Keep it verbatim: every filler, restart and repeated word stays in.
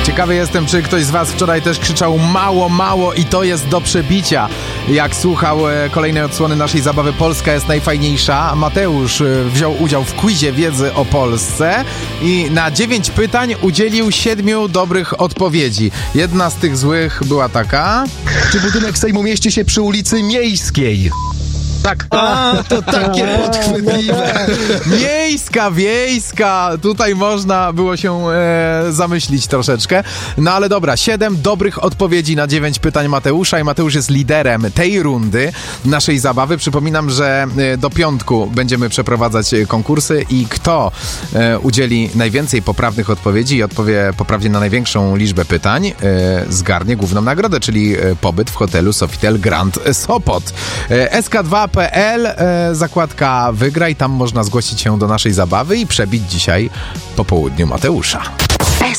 Ciekawy jestem, czy ktoś z was wczoraj też krzyczał mało, mało i to jest do przebicia. Jak słuchał e, kolejnej odsłony naszej zabawy Polska jest najfajniejsza, Mateusz e, wziął udział w quizie wiedzy o Polsce i na dziewięć pytań udzielił siedmiu dobrych odpowiedzi. Jedna z tych złych była taka... Czy budynek Sejmu mieści się przy ulicy Miejskiej? Tak. A, to takie podchwytliwe. Miejska, wiejska, tutaj można było się e, zamyślić troszeczkę. No ale dobra, siedem dobrych odpowiedzi na dziewięć pytań Mateusza i Mateusz jest liderem tej rundy naszej zabawy. Przypominam, że e, do piątku będziemy przeprowadzać konkursy i kto e, udzieli najwięcej poprawnych odpowiedzi i odpowie poprawnie na największą liczbę pytań, e, zgarnie główną nagrodę, czyli e, pobyt w hotelu Sofitel Grand Sopot. E, S K dwa kropka P L, e, zakładka Wygraj, tam można zgłosić się do naszej zabawy i przebić dzisiaj po południu Mateusza.